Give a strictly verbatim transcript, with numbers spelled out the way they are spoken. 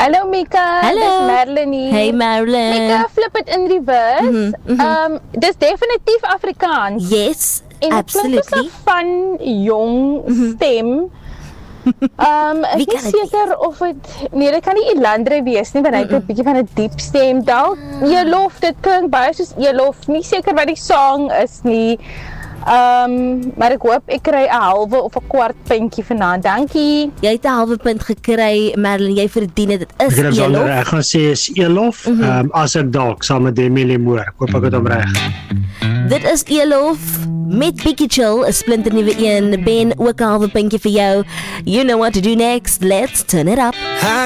Hallo Mika, Hallo. dis Marilyn hier. Hey Marilyn. Mika, flip it in reverse. Mhm, mhm. Um, dis definitief Afrikaans. Yes, En dit klink soos absolutely. 'n van jong stem. Um, ek Wie is kan dit seker of dit nee, dit kan nie Elandre wees nie, want hy het 'n bietjie van 'n diep stem dalk. Elof, dit klink baie soos Elof. Nie seker wat die song is nie. Um, maar ek hoop ek kry 'n halwe of 'n kwart puntjie vanaand. Dankie. Jy het 'n halwe punt gekry, Marilyn, jy verdien dit. Dit Ek is het sonder, Elof. ek gaan sê is Elof, mm -hmm. um, as ek dalk saam met Demi Lemoor. Ek hoop ek het hom reg. Dit is Elof met Biggie Chill, 'n splinternuwe een. Ben, ook 'n halwe puntjie vir jou. You know what to do next. Let's turn it up.